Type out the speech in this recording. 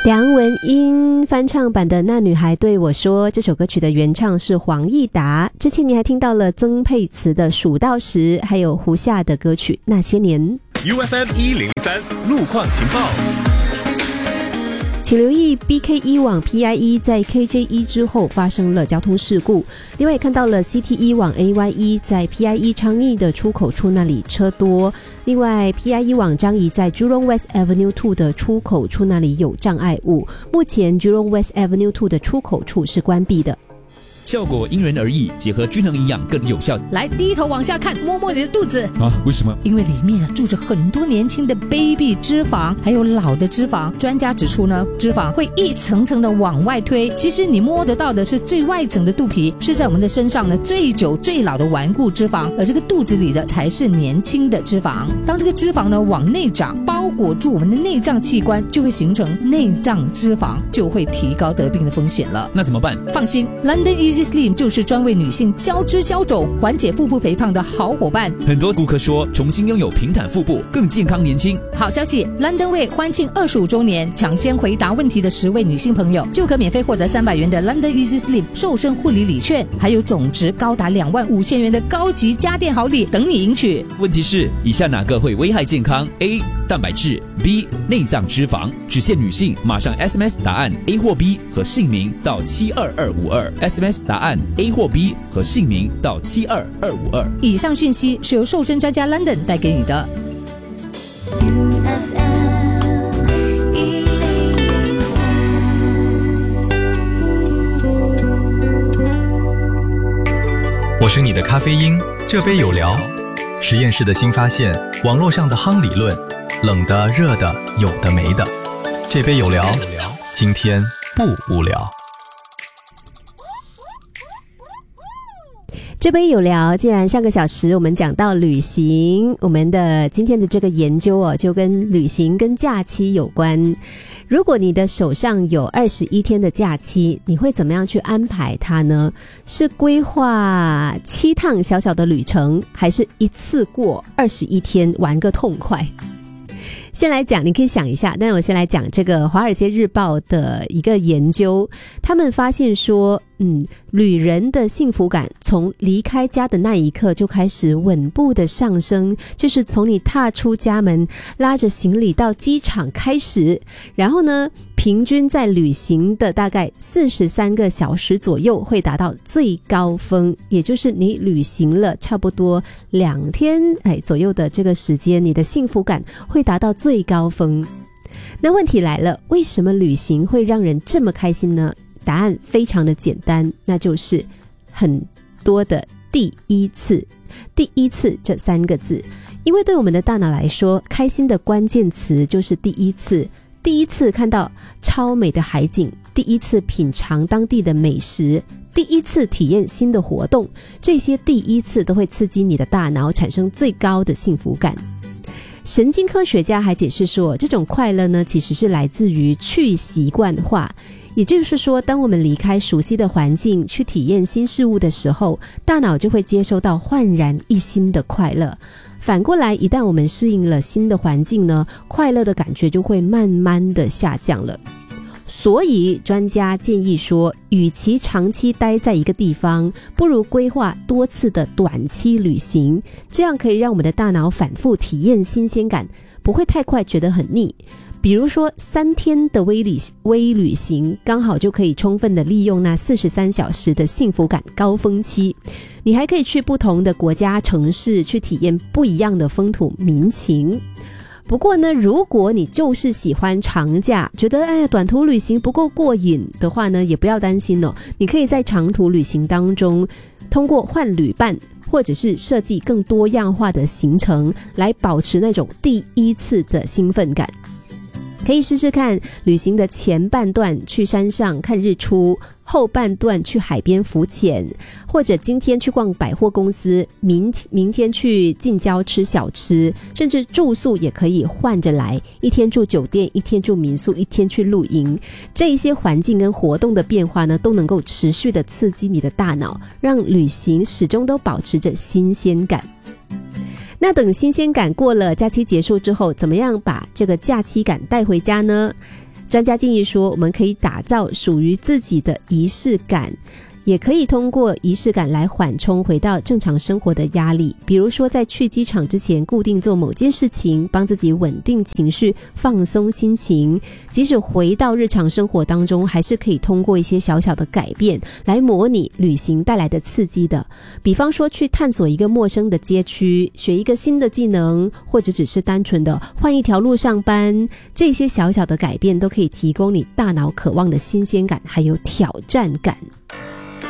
梁文音翻唱版的《那女孩对我说》，这首歌曲的原唱是黄义达。之前你还听到了曾沛慈的《数到10》，还有胡夏的歌曲《那些年》。 UFM 103路况情报。 请留意 BK1 往 PIE 在 KJ1 之后发生了交通事故，另外也看到了 CT1 往 AY1 在 PIE 昌邑的出口处那里车多，另外 PIE 往张仪在 Jurong West Avenue 2的出口处那里有障碍物，目前 Jurong West Avenue 2的出口处是关闭的。 效果因人而异，结合均衡营养更有效。 来，低头往下看，摸摸你的肚子啊？为什么？ 因为里面住着很多年轻的 baby 脂肪，还有老的脂肪。专家指出呢，脂肪会一层层的往外推，其实你摸得到的是最外层的肚皮，是在我们的身上呢最久最老的顽固脂肪，而这个肚子里的才是年轻的脂肪。当这个脂肪呢往内长，包裹住我们的内脏器官，就会形成内脏脂肪，就会提高得病的风险了。 那怎么办？ 放心 ，London Easy Slim 就是专为女性消脂消肿、缓解腹部肥胖的好伙伴。 很多顾客说，重新拥有平坦腹部，更健康年轻。 好消息 ，London Way 欢庆25周年，抢先回答问题的10位女性朋友，就可免费获得300元的 London Easy Slim 瘦身护理礼券，还有总值高达25000元的高级家电好礼等你赢取。 问题是，以下哪个会危害健康 ？A. 蛋白质 B. 内脏脂肪。只限女性，马上 SMS 答案 A 或 B 和姓名到72252 SMS 答案 A 或 B 和姓名到72252。 以上讯息是由瘦身专家 London 带给你的。 我是你的咖啡因，这杯有聊。实验室的新发现，网络上的夯理论，冷的、热的，有的没的。这杯有聊，今天不无聊。 这杯有聊，既然上个小时我们讲到旅行，我们的今天的这个研究就跟旅行跟假期有关。如果你的手上有21天的假期，你会怎么样去安排它呢？是规划7趟小小的旅程，还是一次过21天玩个痛快？先来讲，你可以想一下，但我先来讲这个《华尔街日报》的一个研究，他们发现说，旅人的幸福感从离开家的那一刻就开始稳步的上升，就是从你踏出家门，拉着行李到机场开始，然后呢，平均在旅行的大概43个小时左右会达到最高峰，也就是你旅行了差不多2天左右的这个时间，你的幸福感会达到最高峰。那问题来了，为什么旅行会让人这么开心呢？答案非常的简单，那就是很多的第一次。第一次这3个字，因为对我们的大脑来说，开心的关键词就是第一次。第一次看到超美的海景，第一次品尝当地的美食，第一次体验新的活动，这些第一次都会刺激你的大脑产生最高的幸福感。神经科学家还解释说，这种快乐呢，其实是来自于去习惯化。也就是说，当我们离开熟悉的环境去体验新事物的时候，大脑就会接收到焕然一新的快乐。反过来，一旦我们适应了新的环境呢，快乐的感觉就会慢慢的下降了。所以专家建议说，与其长期待在一个地方，不如规划多次的短期旅行，这样可以让我们的大脑反复体验新鲜感，不会太快觉得很腻。比如说3天的微旅行，刚好就可以充分的利用那43小时的幸福感高峰期。你还可以去不同的国家城市，去体验不一样的风土民情。不过呢，如果你就是喜欢长假，觉得短途旅行不够过瘾的话呢，也不要担心哦。你可以在长途旅行当中，通过换旅伴或者是设计更多样化的行程，来保持那种第一次的兴奋感。可以试试看，旅行的前半段去山上看日出，后半段去海边浮潜，或者今天去逛百货公司，明天去近郊吃小吃，甚至住宿也可以换着来，一天住酒店，一天住民宿，一天去露营。这一些环境跟活动的变化呢，都能够持续的刺激你的大脑，让旅行始终都保持着新鲜感。那等新鲜感过了，假期结束之后，怎么样把这个假期感带回家呢？ 专家建议说，我们可以打造属于自己的仪式感，也可以通过仪式感来缓冲回到正常生活的压力，比如说在去机场之前固定做某件事情，帮自己稳定情绪，放松心情。即使回到日常生活当中，还是可以通过一些小小的改变来模拟旅行带来的刺激的。比方说去探索一个陌生的街区，学一个新的技能，或者只是单纯的换一条路上班，这些小小的改变都可以提供你大脑渴望的新鲜感还有挑战感。